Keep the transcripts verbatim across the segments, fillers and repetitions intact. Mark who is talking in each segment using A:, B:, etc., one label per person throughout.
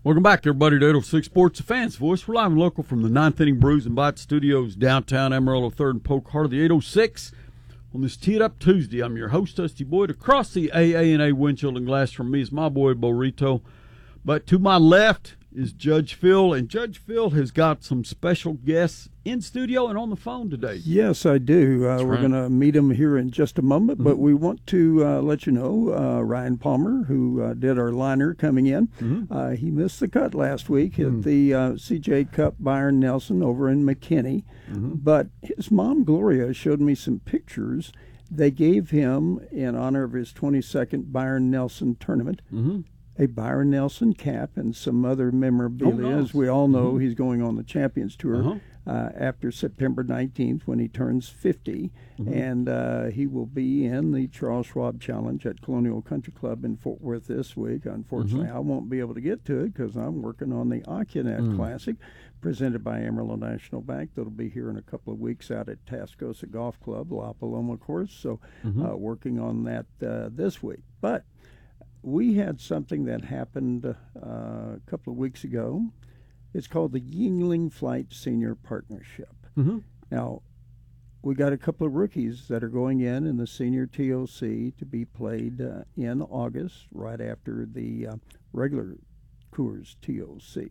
A: Welcome back, everybody, to eight oh six Sports, the Fans Voice. We're live and local from the Ninth Inning Brews and Bites Studios, downtown Amarillo, third and Polk, heart of the eight oh six. On this Tee It Up Tuesday, I'm your host, Dusty Boyd. Across the A A and A windshield and glass from me is my boy, Burrito. But to my left is Judge Phil, and Judge Phil has got some special guests in studio and on the phone today.
B: Yes, I do. Uh, we're
A: right.
B: going to meet them here in just a moment,
A: Mm-hmm.
B: but we want to uh, let you know uh, Ryan Palmer, who uh, did our liner coming in,
A: Mm-hmm.
B: uh, he missed the cut last week
A: Mm-hmm.
B: at the uh, C J Cup Byron Nelson over in McKinney.
A: Mm-hmm.
B: But his mom, Gloria, showed me some pictures they gave him in honor of his twenty-second Byron Nelson tournament.
A: Mm-hmm.
B: A Byron Nelson cap and some other memorabilia.
A: Oh, nice.
B: As we all know,
A: Mm-hmm.
B: he's going on the Champions Tour
A: Uh-huh.
B: uh, after September nineteenth when he turns fifty.
A: Mm-hmm.
B: And uh, he will be in the Charles Schwab Challenge at Colonial Country Club in Fort Worth this week. Unfortunately,
A: Mm-hmm.
B: I won't be able to get to it because I'm working on the Occunet
A: Mm.
B: Classic presented by Amarillo National Bank. That'll be here in a couple of weeks out at Tascosa Golf Club, La Paloma course. So
A: Mm-hmm.
B: uh, working on that uh, this week. But we had something that happened uh, a couple of weeks ago. It's called the Yuengling Flight Senior Partnership.
A: Mm-hmm.
B: Now, we got a couple of rookies that are going in in the Senior T O C to be played uh, in August, right after the uh, regular Coors T O C.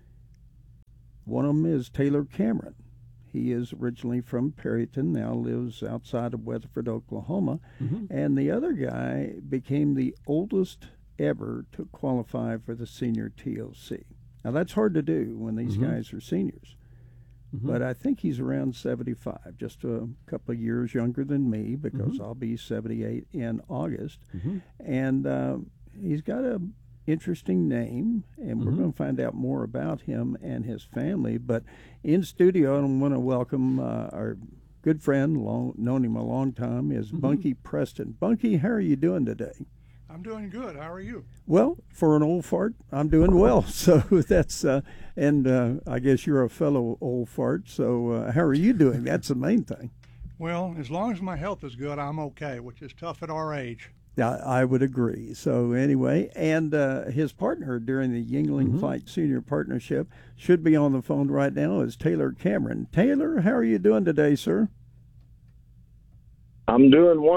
B: One of them is Taylor Cameron. He is originally from Perryton, now lives outside of Weatherford, Oklahoma.
A: Mm-hmm.
B: And the other guy became the oldest ever to qualify for the Senior T O C. Now, that's hard to do when these
A: Mm-hmm.
B: guys are seniors.
A: Mm-hmm.
B: But I think he's around seventy-five, just a couple of years younger than me, because
A: Mm-hmm.
B: I'll be seventy-eight in August.
A: Mm-hmm.
B: And uh, he's got a interesting name, and we're
A: Mhm.
B: going to find out more about him and his family. But in studio, I want to welcome uh, our good friend, long, known him a long time, is
A: Mhm.
B: Bunky Preston. Bunky, how are you doing today?
C: I'm doing good. How are you?
B: Well, for an old fart, I'm doing well. So that's, uh, and uh, I guess you're a fellow old fart. So uh, how are you doing? That's the main thing.
C: Well, as long as my health is good, I'm okay, which is tough at our age.
B: Yeah, I would agree. So anyway, and uh, his partner during the Yuengling
A: Mhm.
B: Flight Senior Partnership should be on the phone right now is Taylor Cameron. Taylor, how are you doing today, sir?
D: I'm doing